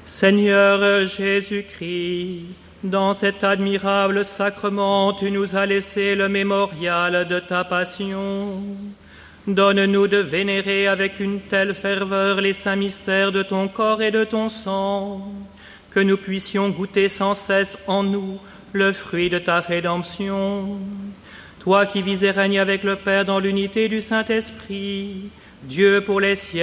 Seigneur Jésus-Christ, dans cet admirable sacrement, tu nous as laissé le mémorial de ta passion. Donne-nous de vénérer avec une telle ferveur les saints mystères de ton corps et de ton sang, que nous puissions goûter sans cesse en nous le fruit de ta rédemption. Toi qui vis et règnes avec le Père dans l'unité du Saint-Esprit, Dieu pour les siècles.